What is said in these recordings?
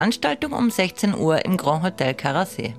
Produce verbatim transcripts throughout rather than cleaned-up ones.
Veranstaltung um sechzehn Uhr im Grand Hotel Karassé.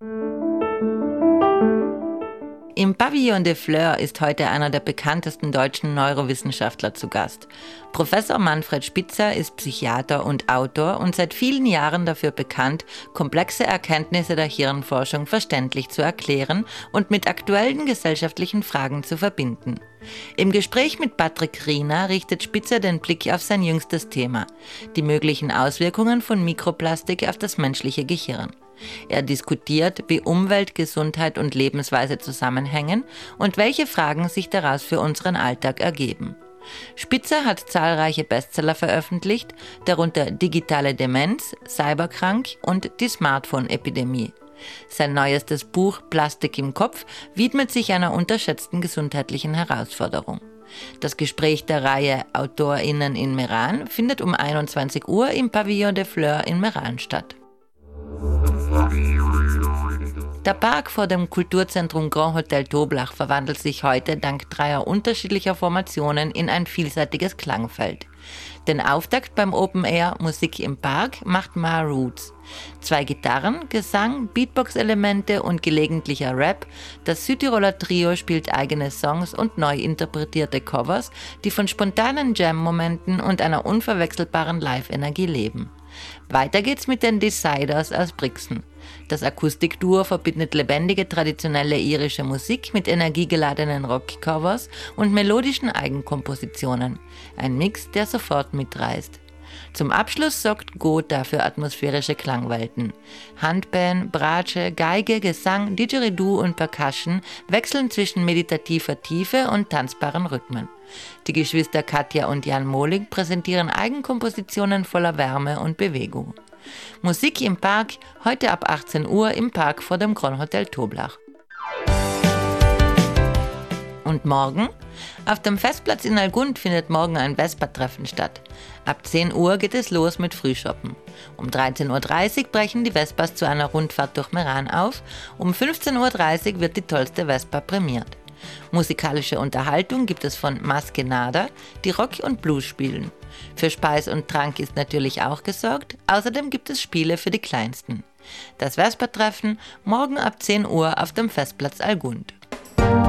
Im Pavillon des Fleurs ist heute einer der bekanntesten deutschen Neurowissenschaftler zu Gast. Professor Manfred Spitzer ist Psychiater und Autor und seit vielen Jahren dafür bekannt, komplexe Erkenntnisse der Hirnforschung verständlich zu erklären und mit aktuellen gesellschaftlichen Fragen zu verbinden. Im Gespräch mit Patrick Riener richtet Spitzer den Blick auf sein jüngstes Thema: die möglichen Auswirkungen von Mikroplastik auf das menschliche Gehirn. Er diskutiert, wie Umwelt, Gesundheit und Lebensweise zusammenhängen und welche Fragen sich daraus für unseren Alltag ergeben. Spitzer hat zahlreiche Bestseller veröffentlicht, darunter Digitale Demenz, Cyberkrank und die Smartphone-Epidemie. Sein neuestes Buch Plastik im Kopf widmet sich einer unterschätzten gesundheitlichen Herausforderung. Das Gespräch der Reihe AutorInnen in Meran findet um einundzwanzig Uhr im Pavillon des Fleurs in Meran statt. Der Park vor dem Kulturzentrum Grand Hotel Toblach verwandelt sich heute dank dreier unterschiedlicher Formationen in ein vielseitiges Klangfeld. Den Auftakt beim Open Air Musik im Park macht Ma Roots. Zwei Gitarren, Gesang, Beatbox-Elemente und gelegentlicher Rap, das Südtiroler Trio spielt eigene Songs und neu interpretierte Covers, die von spontanen Jam-Momenten und einer unverwechselbaren Live-Energie leben. Weiter geht's mit den Deciders aus Brixen. Das Akustikduo verbindet lebendige traditionelle irische Musik mit energiegeladenen Rockcovers und melodischen Eigenkompositionen. Ein Mix, der sofort mitreißt. Zum Abschluss sorgt Gotha für atmosphärische Klangwelten. Handpan, Bratsche, Geige, Gesang, Didgeridoo und Percussion wechseln zwischen meditativer Tiefe und tanzbaren Rhythmen. Die Geschwister Katja und Jan Mohling präsentieren Eigenkompositionen voller Wärme und Bewegung. Musik im Park, heute ab achtzehn Uhr im Park vor dem Grand Hotel Toblach. Und morgen? Auf dem Festplatz in Algund findet morgen ein Vespa-Treffen statt. Ab zehn Uhr geht es los mit Frühshoppen. Um dreizehn Uhr dreißig brechen die Vespas zu einer Rundfahrt durch Meran auf. Um fünfzehn Uhr dreißig wird die tollste Vespa prämiert. Musikalische Unterhaltung gibt es von Maskenada, die Rock und Blues spielen. Für Speis und Trank ist natürlich auch gesorgt, außerdem gibt es Spiele für die Kleinsten. Das Vespa-Treffen morgen ab zehn Uhr auf dem Festplatz Algund.